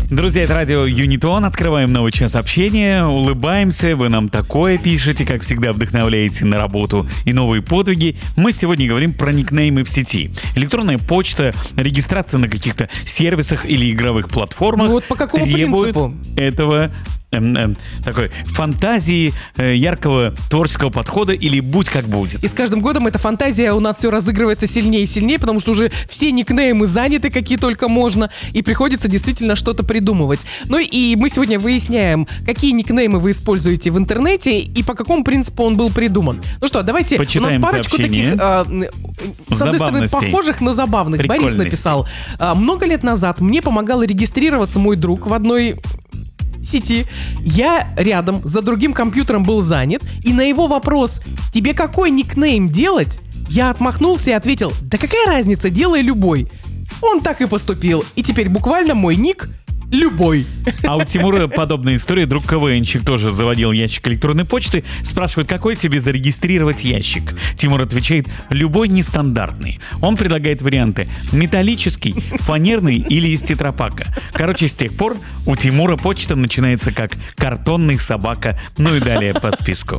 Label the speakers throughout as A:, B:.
A: Друзья, это радио Юнитон. Открываем новый час общения, улыбаемся, вы нам такое пишете, как всегда вдохновляете на работу и новые подвиги. Мы сегодня говорим про никнеймы в сети. Электронная почта, регистрация на каких-то сервисах или игровых платформах
B: вот по какому
A: требует
B: принципу?
A: этого такой фантазии, яркого творческого подхода или будь как будет.
B: И с каждым годом эта фантазия у нас все разыгрывается сильнее и сильнее, потому что уже все никнеймы заняты, какие только можно, и приходится действительно что-то придумывать. Ну и мы сегодня выясняем, какие никнеймы вы используете в интернете и по какому принципу он был придуман. Ну что, давайте,
A: почитаем
B: у нас парочку
A: сообщения.
B: таких, с одной стороны, похожих, но забавных. Борис написал: много лет назад мне помогал регистрироваться мой друг в одной сети. Я рядом за другим компьютером был занят, и на его вопрос: тебе какой никнейм делать? Я отмахнулся и ответил: да какая разница, делай любой. Он так и поступил, и теперь буквально мой ник любой.
A: А у Тимура подобная история. Друг КВНчик тоже заводил ящик электронной почты. Спрашивает, какой тебе зарегистрировать ящик? Тимур отвечает: любой нестандартный. Он предлагает варианты: металлический, фанерный или из тетрапака. Короче, с тех пор у Тимура почта начинается как картонный собака. Ну и далее по списку.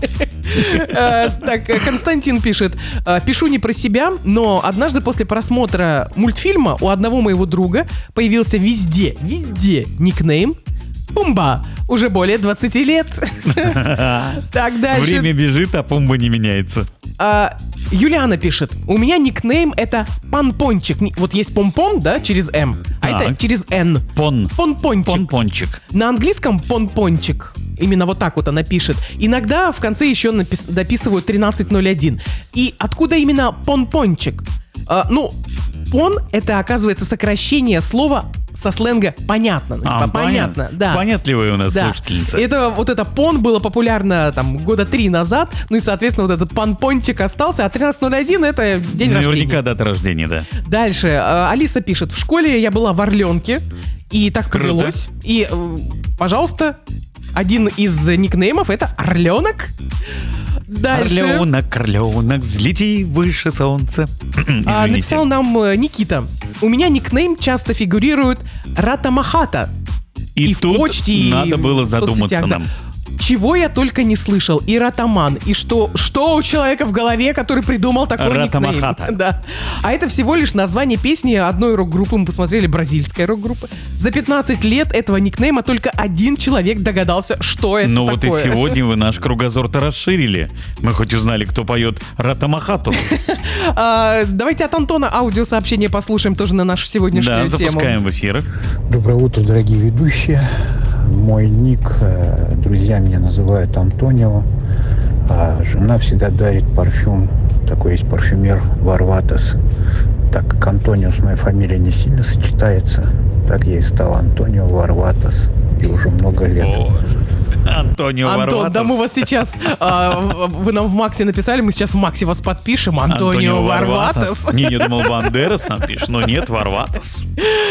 B: Так, Константин пишет: пишу не про себя, но однажды после просмотра мультфильма у одного моего друга появился везде никнейм Пумба. Уже более 20 лет. Так, дальше.
A: Время бежит, а Пумба не меняется.
B: Юлиана пишет: у меня никнейм это Панпончик. Вот есть помпон, да, через М, а это через Н. Понпончик.
A: Понпончик.
B: На английском понпончик. Именно вот так вот она пишет. Иногда в конце еще дописывают 1301. И откуда именно понпончик? Пон — это, оказывается, сокращение слова со сленга «понятно». Понятно, да.
A: Понятливая у нас слушательница.
B: Это пон было популярно там года 3 назад, ну и, соответственно, вот этот панпончик остался, а 1301 — это день рождения.
A: Наверняка дата рождения, да.
B: Дальше. Алиса пишет: в школе я была в Орленке, и так повелось. И, пожалуйста, один из никнеймов — это Орленок. Дальше.
A: Орленок, взлети выше солнца.
B: Написал нам Никита: у меня никнейм часто фигурирует Ратамахата.
A: И
B: в
A: тут
B: почте,
A: надо было задуматься нам.
B: Чего я только не слышал. И Ратаман. И что у человека в голове, который придумал такой никнейм? Да. А это всего лишь название песни одной рок-группы. Мы посмотрели, бразильская рок-группа. За 15 лет этого никнейма только один человек догадался, что это такое.
A: Ну вот и сегодня вы наш кругозор-то расширили. Мы хоть узнали, кто поет Ратамахату.
B: Давайте от Антона аудиосообщение послушаем тоже на нашу сегодняшнюю тему.
A: Да, запускаем в эфир.
C: Доброе утро, дорогие ведущие. Мой ник, друзья меня называют Антонио, а жена всегда дарит парфюм. Такой есть парфюмер Варватас. Так как Антонио с моей фамилией не сильно сочетается, так я и стал Антонио Варватас. И уже много лет.
A: Антонио Варватас.
B: Антон, да мы вас сейчас, вы нам в Максе написали, мы сейчас в Максе вас подпишем. Антонио Варватас.
A: Не, я думал, Бандерас нам пишет, но нет, Варватас.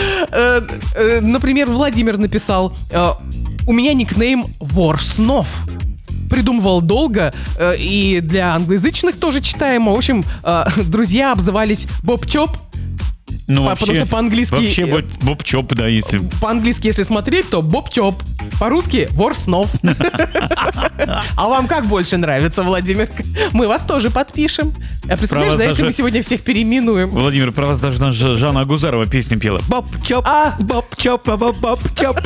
B: Например, Владимир написал: у меня никнейм Вор снов. Придумывал долго, и для англоязычных тоже читаемо. В общем, друзья обзывались Боб-Чоп.
A: Ну,
B: потому что по-английски...
A: Вообще Боб-Чоп, да, если...
B: По-английски, если смотреть, то Боб-Чоп. По-русски Вор снов. А вам как больше нравится, Владимир? Мы вас тоже подпишем. Представляешь, да, если мы сегодня всех переименуем.
A: Владимир, про вас даже Жанна Агузарова песню пела. Боб-Чоп, Боб-Чоп, Боб-Чоп.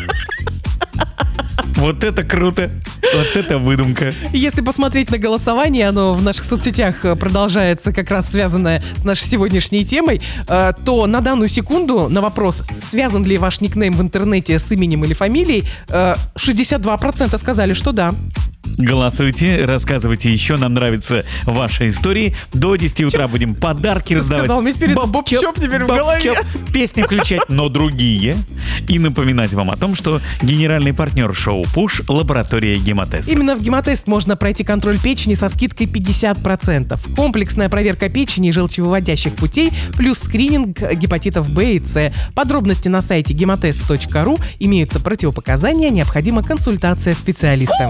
A: Вот это круто. Вот это выдумка.
B: Если посмотреть на голосование, оно в наших соцсетях продолжается, как раз связанное с нашей сегодняшней темой, то на данную секунду на вопрос, связан ли ваш никнейм в интернете с именем или фамилией, 62% сказали, что да.
A: Голосуйте, рассказывайте еще, нам нравятся ваши истории. До 10 утра будем подарки раздавать.
B: Сказал, мне теперь Боб-Чоп теперь в голове.
A: Песни включать, но другие. И напоминать вам о том, что генеральный партнер шоу «Пуш» — лаборатория «Гемотест».
B: Именно в «Гемотест» можно пройти контроль печени со скидкой 50%. Комплексная проверка печени и желчевыводящих путей, плюс скрининг гепатитов Б и С. Подробности на сайте gemotest.ru. Имеются противопоказания, необходима консультация специалиста.